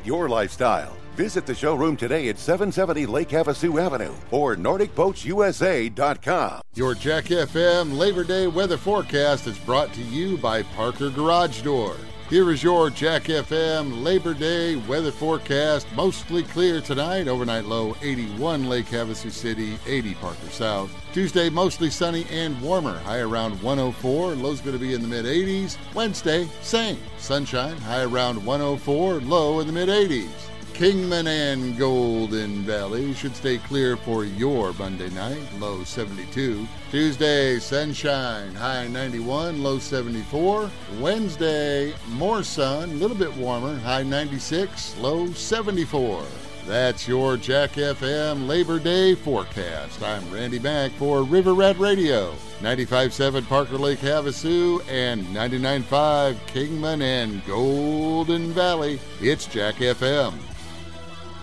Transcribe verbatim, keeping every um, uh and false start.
your lifestyle. Visit the showroom today at seven seventy Lake Havasu Avenue or Nordic Boats U S A dot com. Your Jack F M Labor Day weather forecast is brought to you by Parker Garage Door. Here is your Jack F M Labor Day weather forecast. Mostly clear tonight. Overnight low eighty-one Lake Havasu City, eighty Parker South. Tuesday mostly sunny and warmer. High around one oh four. Low's going to be in the mid eighties. Wednesday, same. Sunshine. High around one oh four. Low in the mid eighties. Kingman and Golden Valley should stay clear for your Monday night, low seventy-two. Tuesday, sunshine, high ninety-one, low seventy-four. Wednesday, more sun, a little bit warmer, high ninety-six, low seventy-four. That's your Jack F M Labor Day forecast. I'm Randy Mack for River Rat Radio, ninety-five point seven Parker Lake Havasu and ninety-nine point five Kingman and Golden Valley. It's Jack F M.